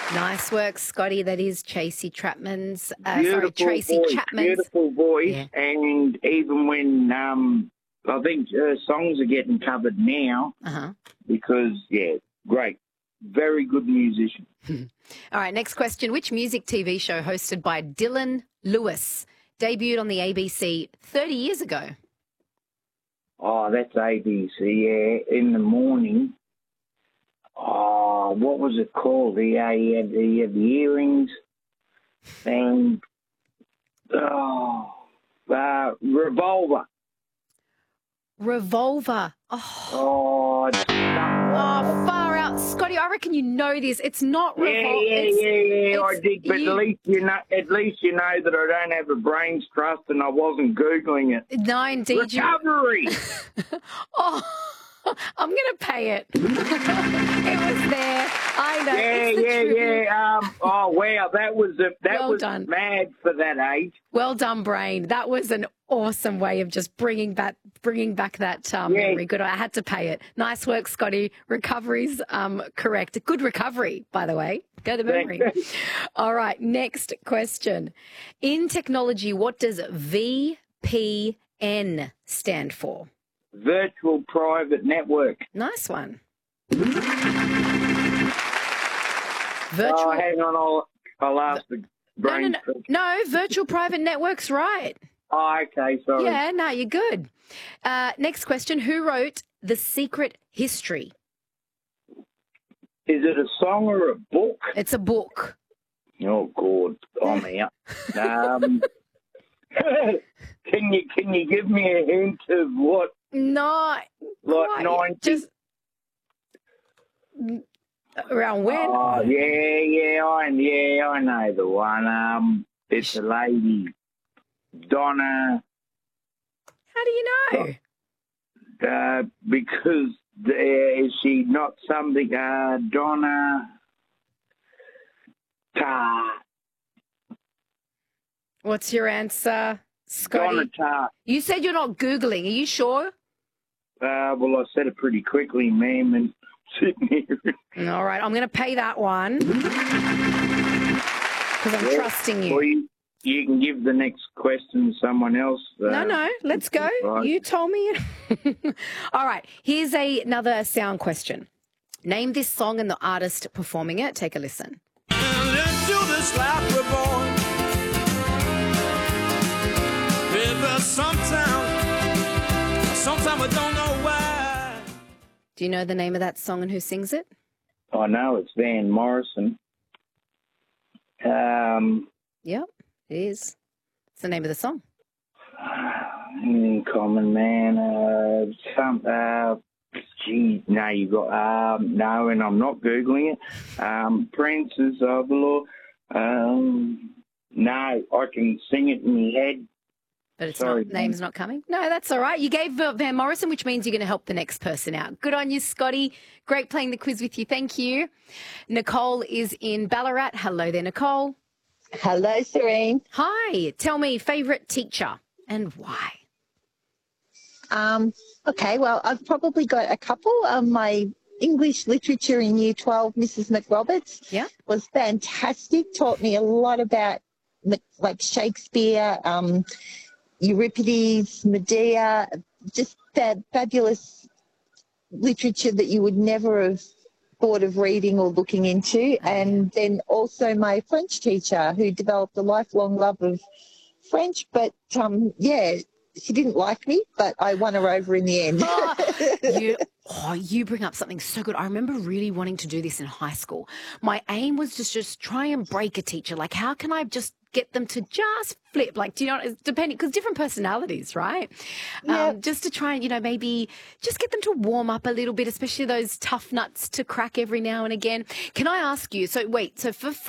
Nice work, Scotty. That is Tracy Chapman's. Beautiful voice, Chapman's. beautiful voice. Yeah. And even when I think her songs are getting covered now because, great. Very good musician. All right, next question. Which music TV show hosted by Dylan Lewis debuted on the ABC 30 years ago? Oh, that's ABC, yeah. In the morning. Oh, what was it called? He had the earrings and Revolver. Revolver. Oh, far out. Scotty, I reckon you know this. It's not Revolver. Yeah, I did. But at least you know that I don't have a brain's trust and I wasn't Googling it. No, indeed. Recovery. I'm going to pay it. It was there. I know. Yeah. Oh, wow. That was done. Mad for that age. Well done, brain. That was an awesome way of just bringing back that memory. Good. I had to pay it. Nice work, Scotty. Recovery's correct. Good recovery, by the way. Go to memory. All right. Next question. In technology, what does VPN stand for? Virtual Private Network. Nice one. Hang on, I'll ask the brain. No, Virtual Private Network's right. Oh, okay, sorry. Yeah, no, you're good. Next question. Who wrote The Secret History? Is it a song or a book? It's a book. Oh, God, I'm out. Can you give me a hint of what? No. Like 90? Just around when? Oh, I know the one. It's a lady, Donna. How do you know? Because is she not something? Donna. What's your answer, Scotty? Donna Tartt. You said you're not Googling. Are you sure? Well, I said it pretty quickly, ma'am, and sitting here. All right, I'm going to pay that one because I'm trusting you. Or you can give the next question to someone else. No, let's go. Right. You told me. All right, here's another sound question. Name this song and the artist performing it. Take a listen. Sometimes I don't know why. Do you know the name of that song and who sings it? I know it's Van Morrison. Yep, it is. It's the name of the song. Common Man. No, you got no, and I'm not Googling it. Princes of the Law. No, I can sing it in my head. But it's name's not coming? No, that's all right. You gave Van Morrison, which means you're going to help the next person out. Good on you, Scotty. Great playing the quiz with you. Thank you. Nicole is in Ballarat. Hello there, Nicole. Hello, Serene. Hi. Tell me, favourite teacher and why? Okay, well, I've probably got a couple. My English literature in Year 12, Mrs. McRoberts, was fantastic. Taught me a lot about like Shakespeare, Euripides, Medea, just that fabulous literature that you would never have thought of reading or looking into. And then also my French teacher who developed a lifelong love of French, but she didn't like me, but I won her over in the end. You bring up something so good. I remember really wanting to do this in high school. My aim was to just try and break a teacher. Like, how can I just get them to just flip? Like, do you know, depending, because different personalities, right? Just to try and, maybe just get them to warm up a little bit, especially those tough nuts to crack every now and again. Can I ask you, so for